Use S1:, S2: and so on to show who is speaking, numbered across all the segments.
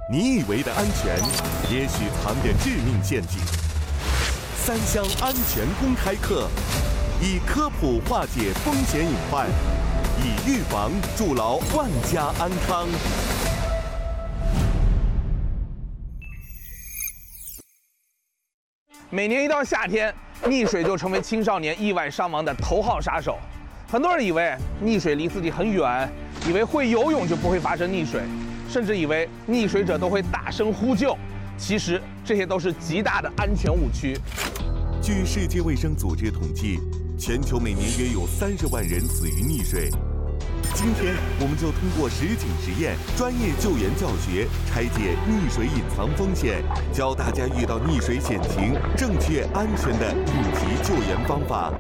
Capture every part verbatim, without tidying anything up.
S1: 你以为的安全，也许藏着致命陷阱。三湘安全公开课，以科普化解风险隐患，以预防筑牢万家安康。
S2: 每年一到夏天，溺水就成为青少年意外伤亡的头号杀手。很多人以为溺水离自己很远，以为会游泳就不会发生溺水，甚至以为溺水者都会大声呼救。其实这些都是极大的安全误区。
S1: 据世界卫生组织统计，全球每年约有三十万人死于溺水。今天，我们就通过实景实验、专业救援教学，拆解溺水隐藏风险，教大家遇到溺水险情，正确安全的应急救援方法。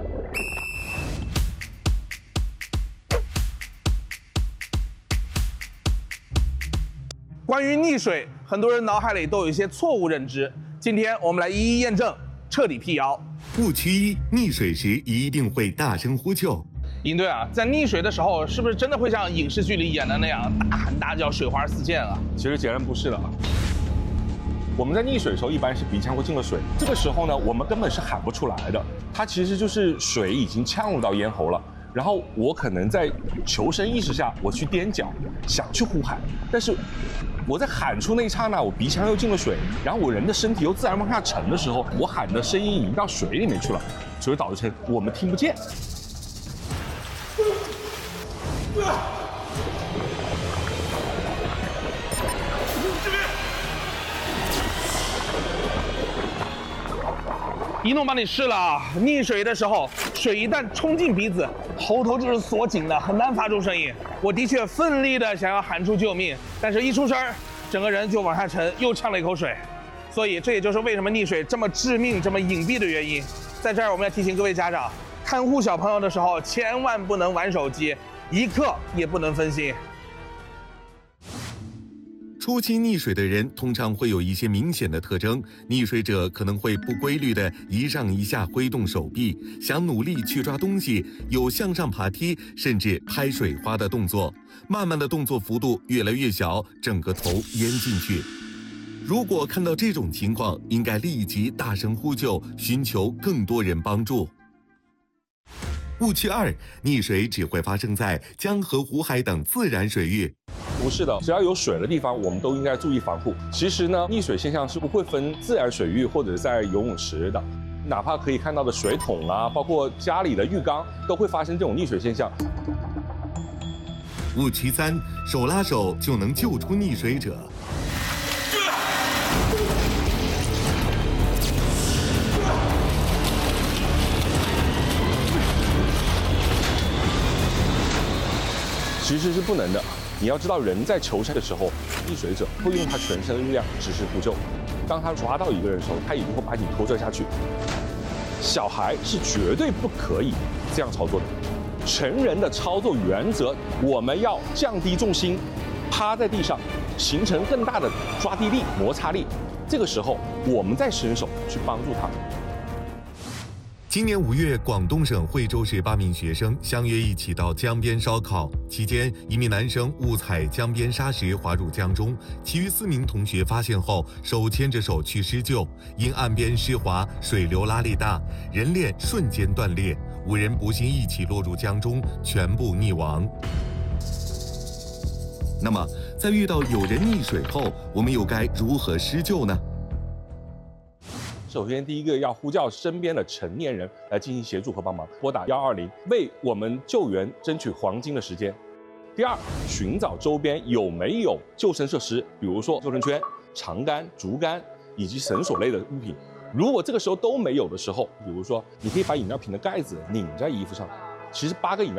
S2: 关于溺水，很多人脑海里都有一些错误认知。今天我们来一一验证，彻底辟谣。
S1: 误区一：溺水时一定会大声呼救。
S2: 尹队啊，在溺水的时候，是不是真的会像影视剧里演的那样大喊大叫、水花四溅啊？
S3: 其实截然不是的。我们在溺水的时候，一般是鼻腔会进了水，这个时候呢，我们根本是喊不出来的，它其实就是水已经呛入到咽喉了。然后我可能在求生意识下，我去踮脚，想去呼喊，但是我在喊出那一刹那，我鼻腔又进了水，然后我人的身体又自然往下沉的时候，我喊的声音已经到水里面去了，所以导致成我们听不见。
S2: 一诺帮你试了啊！溺水的时候，水一旦冲进鼻子，喉头就是锁紧的，很难发出声音。我的确奋力的想要喊出救命，但是一出声，整个人就往下沉，又呛了一口水。所以这也就是为什么溺水这么致命、这么隐蔽的原因。在这儿，我们要提醒各位家长，看护小朋友的时候，千万不能玩手机，一刻也不能分心。
S1: 初期溺水的人通常会有一些明显的特征，溺水者可能会不规律的一上一下挥动手臂，想努力去抓东西，有向上爬梯，甚至拍水花的动作。慢慢的动作幅度越来越小，整个头淹进去。如果看到这种情况，应该立即大声呼救，寻求更多人帮助。误区二：溺水只会发生在江河湖海等自然水域。
S3: 不是的，只要有水的地方，我们都应该注意防护。其实呢，溺水现象是不会分自然水域或者在游泳池的，哪怕可以看到的水桶啊，包括家里的浴缸，都会发生这种溺水现象。
S1: 误区三：手拉手就能救出溺水者。
S3: 其实是不能的。你要知道，人在求生的时候，溺水者会用他全身的力量实施呼救。当他抓到一个人的时候，他一定会把你拖拽下去。小孩是绝对不可以这样操作的。成人的操作原则，我们要降低重心，趴在地上，形成更大的抓地力、摩擦力。这个时候，我们再伸手去帮助他。
S1: 今年五月，广东省惠州市八名学生相约一起到江边烧烤，期间一名男生误踩江边沙石滑入江中，其余四名同学发现后手牵着手去施救，因岸边湿滑，水流拉力大，人链瞬间断裂，五人不幸一起落入江中，全部溺亡。那么，在遇到有人溺水后，我们又该如何施救呢？
S3: 首先，第一个要呼叫身边的成年人来进行协助和帮忙，拨打一二零，为我们救援争取黄金的时间。第二，寻找周边有没有救生设施，比如说救生圈、长杆、竹竿以及绳索类的物品。如果这个时候都没有的时候，比如说你可以把饮料瓶的盖子拧在衣服上，其实八个饮料